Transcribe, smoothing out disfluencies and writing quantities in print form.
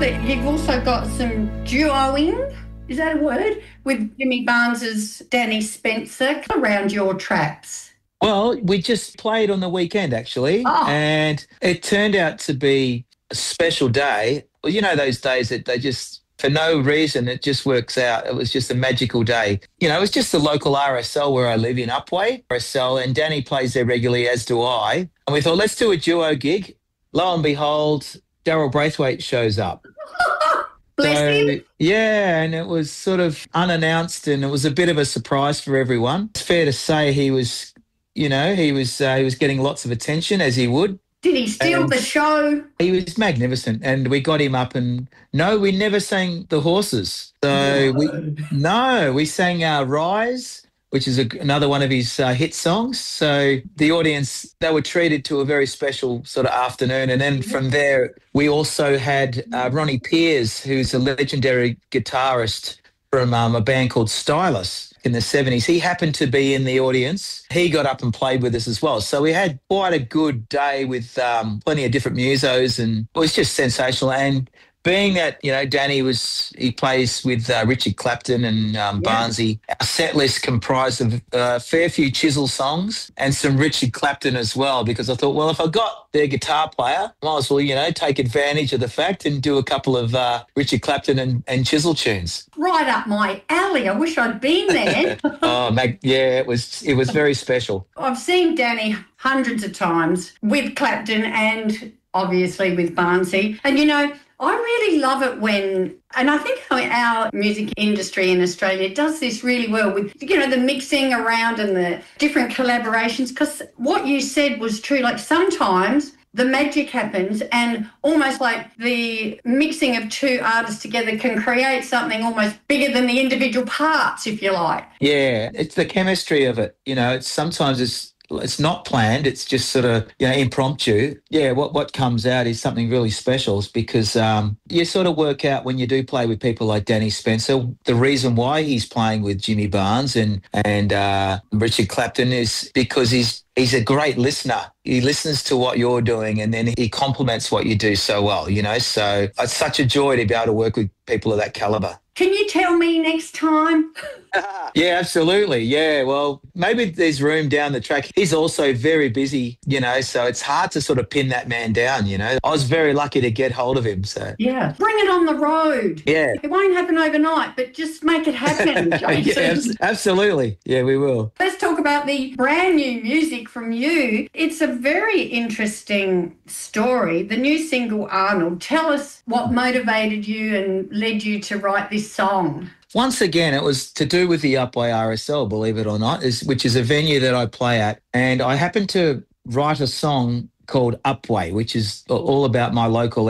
that you've also got some duoing, is that a word, with Jimmy Barnes's Danny Spencer around your traps. Well, we just played on the weekend, actually, and it turned out to be a special day. Well, you know those days that they just, for no reason, it just works out. It was just a magical day. You know, it was just the local RSL where I live in Upwey, RSL, and Danny plays there regularly, as do I. And we thought, let's do a duo gig. Lo and behold, Daryl Braithwaite shows up. Bless him. Yeah, and it was sort of unannounced, and it was a bit of a surprise for everyone. It's fair to say he was, he was getting lots of attention, as he would. Did he steal the show? He was magnificent, and we got him up, and no, we never sang The Horses. So we sang Rise, which is another one of his hit songs. So the audience, they were treated to a very special sort of afternoon. And then from there, we also had Ronnie Pears, who's a legendary guitarist from a band called Stylus in the 70s. He happened to be in the audience. He got up and played with us as well. So we had quite a good day with plenty of different musos, and it was just sensational. And being that, Danny he plays with Richard Clapton and Barnesy, our set list comprised of a fair few Chisel songs and some Richard Clapton as well, because I thought, well, if I got their guitar player, I might as well, take advantage of the fact and do a couple of Richard Clapton and Chisel tunes. Right up my alley. I wish I'd been there. It was very special. I've seen Danny hundreds of times with Clapton and obviously with Barnesy. And, I really love it and I think our music industry in Australia does this really well with, the mixing around and the different collaborations, because what you said was true. Like sometimes the magic happens and almost like the mixing of two artists together can create something almost bigger than the individual parts, if you like. Yeah, it's the chemistry of it. Sometimes it's not planned. It's just sort of, impromptu. Yeah, what comes out is something really special, because you sort of work out when you do play with people like Danny Spencer, the reason why he's playing with Jimmy Barnes and Richard Clapton is because he's a great listener. He listens to what you're doing and then he complements what you do so well, So it's such a joy to be able to work with people of that calibre. Can you tell me next time? Yeah, absolutely. Yeah, well, maybe there's room down the track. He's also very busy, so it's hard to sort of pin that man down, I was very lucky to get hold of him, so. Yeah, bring it on the road. Yeah. It won't happen overnight, but just make it happen, Jason. Yeah, absolutely. Yeah, we will. Let's talk about the brand new music from you. It's a very interesting story. The new single, Arnold. Tell us what motivated you and led you to write this song. Once again, it was to do with the Upwey RSL, believe it or not, which is a venue that I play at. And I happened to write a song called Upwey, which is all about my local